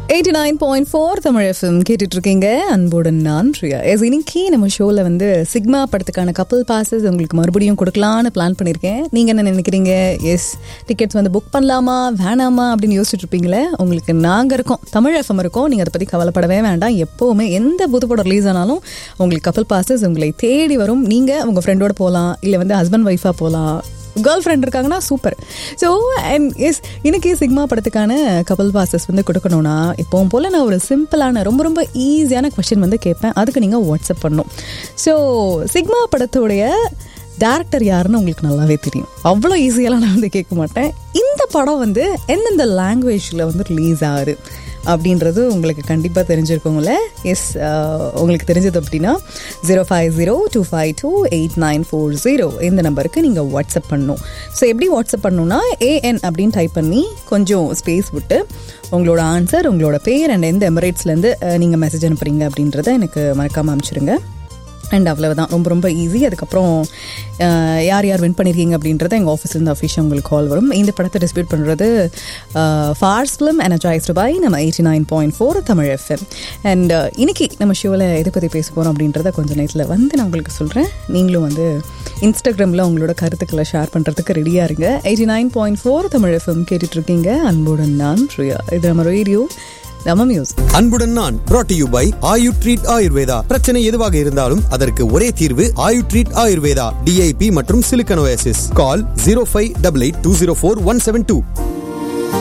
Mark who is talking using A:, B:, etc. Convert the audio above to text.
A: 89.4 Tamil FM கேட்டுட்டு இருக்கீங்க. அன்புடன் நான் பிரியா. இன்னைக்கு நம்ம ஷோல வந்து சிக்மா படத்துக்கான கப்பல் பாசஸ் உங்களுக்கு மறுபடியும் கொடுக்கலான்னு பிளான் பண்ணியிருக்கேன். நீங்க என்ன நினைக்கிறீங்க? எஸ், டிக்கெட்ஸ் வந்து புக் பண்ணலாமா வேணாமா அப்படின்னு யோசிச்சுட்டு இருப்பீங்களே. உங்களுக்கு நாங்க இருக்கோம், தமிழ் எஃப்எம் இருக்கோம். நீங்க அதை பத்தி கவலைப்படவே வேண்டாம். எப்பவுமே எந்த புது படம் ரிலீஸ் ஆனாலும் உங்களுக்கு கப்பல் பாசஸ் உங்களை தேடி வரும். நீங்க உங்க ஃப்ரெண்டோட போகலாம், இல்லை வந்து ஹஸ்பண்ட் ஒய்ஃபா போகலாம், கேர்ள் ஃப்ரெண்ட் இருக்காங்கன்னா சூப்பர். ஸோ அண்ட் எஸ், இன்னைக்கு சிக்மா படத்துக்கான கப்பல் பாசஸ் வந்து கொடுக்கணும்னா எப்பவும் போல் நான் ஒரு சிம்பிளான ரொம்ப ரொம்ப ஈஸியான கொஸ்டின் வந்து கேட்பேன். அதுக்கு நீங்கள் வாட்ஸ்அப் பண்ணணும். ஸோ சிக்மா படத்துடைய டேரக்டர் யாருன்னு உங்களுக்கு நல்லாவே தெரியும். அவ்வளோ ஈஸியெல்லாம் நான் வந்து கேட்க மாட்டேன். இந்த படம் வந்து எந்தெந்த லாங்குவேஜில் வந்து ரிலீஸ் ஆகுது அப்படின்றது உங்களுக்கு கண்டிப்பாக தெரிஞ்சிருக்கோங்களே. எஸ், உங்களுக்கு தெரிஞ்சது அப்படின்னா 05025289940 இந்த நம்பருக்கு நீங்கள் வாட்ஸ்அப் பண்ணணும். ஸோ எப்படி வாட்ஸ்அப் பண்ணணும்னா AN அப்படின்னு டைப் பண்ணி கொஞ்சம் ஸ்பேஸ் விட்டு உங்களோட ஆன்சர், உங்களோட பேர் அண்ட் எந்த எமிரேட்ஸ்லேருந்து நீங்கள் மெசேஜ் அனுப்புறீங்க அப்படின்றத எனக்கு மறக்காமல் அனுப்பிச்சிடுங்க. அண்ட் அவ்வளவுதான், ரொம்ப ரொம்ப ஈஸி. அதுக்கப்புறம் யார் யார் வின் பண்ணியிருக்கீங்க அப்படின்றத எங்கள் ஆஃபீஸ்லேருந்து அஃபிஷியல் உங்களுக்கு கால் வரும். இந்த படத்தை டிஸ்ட்ரிபியூட் பண்ணுறது ஃபார்ஸ் ஃபிலிம் எனர்ஜைஸ்டு பை நம்ம 89.4 தமிழ் எஃப்எம். அண்ட் இன்னைக்கு நம்ம ஷோவில் எதை பற்றி பேச போகிறோம் அப்படின்றத கொஞ்சம் நேரத்தில் வந்து நான் உங்களுக்கு சொல்கிறேன். நீங்களும் வந்து இன்ஸ்டாகிராமில் உங்களோட கருத்துக்களை ஷேர் பண்ணுறதுக்கு ரெடியாக இருங்க. 89.4 தமிழ் எஃப்எம் கேட்டுட்ருக்கீங்க. அன்புடன் நான் பிரியா. இது நம்ம ரேடியோ, நம்ம மியூசிக்.
B: அன்புடன் நான் brought to you by Ayu treat Ayurveda. பிரச்சனை எதுவாக இருந்தாலும் அதற்கு ஒரே தீர்வு ஆயு ட்ரீட் ஆயுர்வேதா. DIP மற்றும் சிலிக்கன் ஓஎஸ்எஸ். கால் 0588204172.